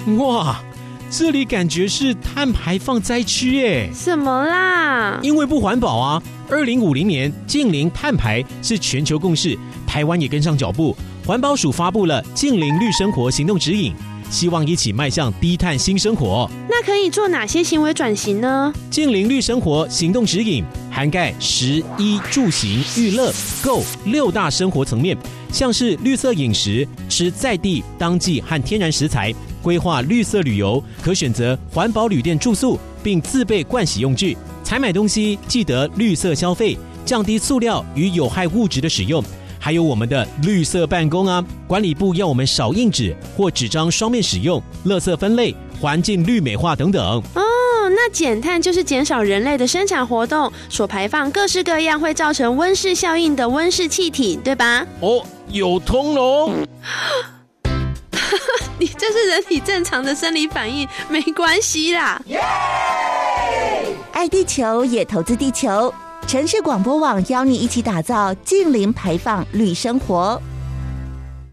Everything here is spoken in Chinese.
哇，这里感觉是碳排放灾区耶！ 什么啦？ 因为不环保啊！2050年净零碳排是全球共识，台湾也跟上脚步。环保署发布了净零绿生活行动指引，希望一起迈向低碳新生活。 那可以做哪些行为转型呢？ 净零绿生活行动指引涵盖食衣住行娱乐购6大生活层面，像是绿色饮食、吃在地当季和天然食材，规划绿色旅游，可选择环保旅店住宿，并自备盥洗用具。采买东西记得绿色消费，降低塑料与有害物质的使用。还有我们的绿色办公啊，管理部要我们少印纸或纸张双面使用，垃圾分类、环境绿美化等等。 哦，那减碳就是减少人类的生产活动所排放各式各样会造成温室效应的温室气体，对吧？ 哦，有通喽！ 你这是人体正常的生理反应，没关系啦。 爱地球也投资地球，城市广播网邀你一起打造净零排放绿生活。